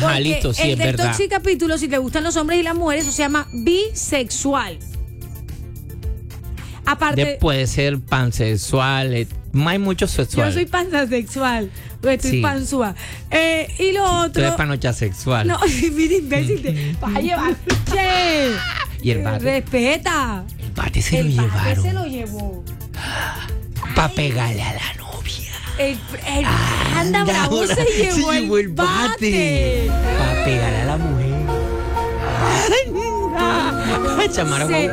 Ajá, listo, sí, el es del verdad. Toxic capítulo, si te gustan los hombres y las mujeres, eso se llama bisexual. Aparte, Puede ser pansexual, hay mucho sexual. yo soy pansexual, porque estoy Sí. panzúa. Y lo Tú otro... eres panocha sexual. No, mira, imbécil, te vas a llevar. Che, Y el bate. respeta. El bate se El lo bate llevaron. se lo llevó. Para pegarle a la novia. El anda bravo ahora se llevó el bate. Para pegarle a la mujer. Samara. Sí.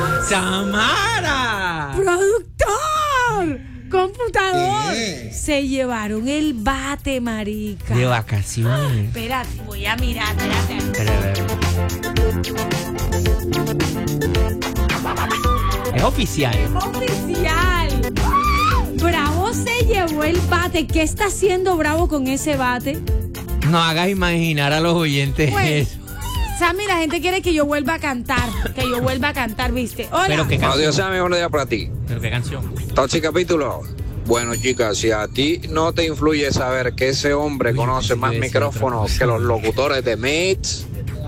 Samara. ¡Productor! ¡Computador! Se llevaron el bate, marica. De vacaciones. Espérate, voy a mirar, espérate. Es oficial. ¡Oficial! Bravo se llevó el bate. ¿Qué está haciendo Bravo con ese bate? No hagas imaginar a los oyentes Pues, eso. Sammy, la gente quiere que yo vuelva a cantar. Que yo vuelva a cantar, ¿viste? Hola. Pero qué Buenos días, canción. Sammy, buenos días para ti. Pero qué canción. Toxic capítulo. Bueno, chicas, si a ti no te influye saber que ese hombre conoce más micrófonos que los locutores de Mates,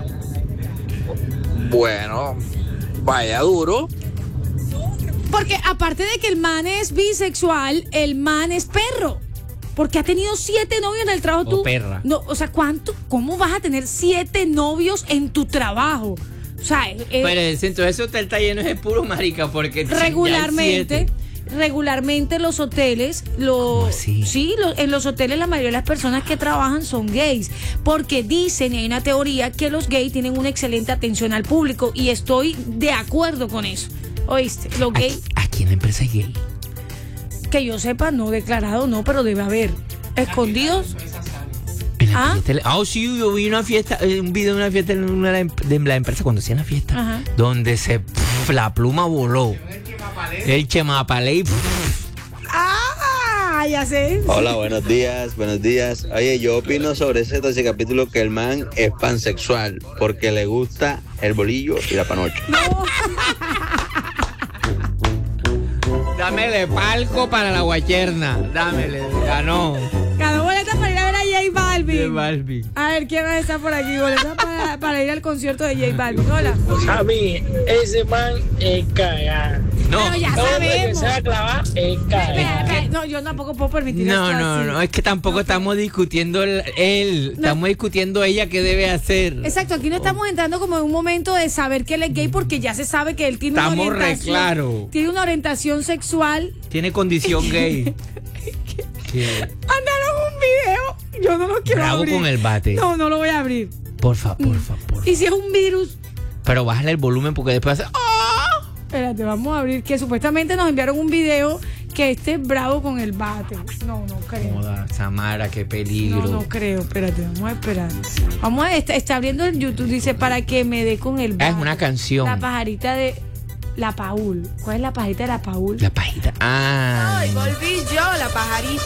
bueno, vaya duro. Porque aparte de que el man es bisexual, el man es perro. Porque ha tenido 7 novios en el trabajo. O perra. No, o sea, ¿cómo vas a tener 7 novios en tu trabajo? O sea, Pero entonces ese hotel está lleno de puro marica porque ya hay regularmente 7. los hoteles, ¿Cómo así? sí, en los hoteles la mayoría de las personas que trabajan son gays, porque dicen, y hay una teoría, que los gays tienen una excelente atención al público, y estoy de acuerdo con eso. ¿Oíste? Los gays, Aquí en la empresa hay gay. que yo sepa, no declarado, no, pero debe haber. Escondidos. En la ¿Ah? fiesta. Sí, yo vi una fiesta, un video de una fiesta en una de la empresa cuando hacían la fiesta, Ajá. donde la pluma voló. El chemapalé. ¡Ah! Ya sé. Hola, buenos días, buenos días. Oye, yo opino sobre ese capítulo que el man es pansexual porque le gusta el bolillo y la panocha. Dámele palco para la guacherna. Dámele, ganó. Ganó boleta para ir a ver a J Balvin. De Balvin. A ver, ¿quién más está por aquí? Boleta para ir al concierto de J Balvin. Hola. A mí, ese man es cagada. No, Pero ya Todo lo que sabemos. se va a clavar es Espera, cagada. espera, no, yo tampoco puedo permitir esto no, así. no, es que tampoco estamos discutiendo él, estamos discutiendo ella qué debe hacer. Exacto, aquí no estamos entrando como en un momento de saber que él es gay, porque ya se sabe que él tiene Estamos una re orientación. claro. Tiene una orientación sexual. Tiene condición gay. Mandaron un video. Yo no lo quiero Bravo abrir. con el bate. No, no lo voy a abrir. Porfa. Y si es un virus. Pero bájale el volumen porque después hace. Espérate, vamos a abrir. Que supuestamente nos enviaron un video que esté bravo con el bate. No creo. Joda, Samara, qué peligro. No creo. Espérate, vamos a esperar. Vamos a está abriendo el YouTube. Dice, para que me dé con el bate. Es una canción. La pajarita de la Paul. ¿Cuál es la pajarita de la Paul? La pajita. Ah. Ay, volví yo, la pajarita.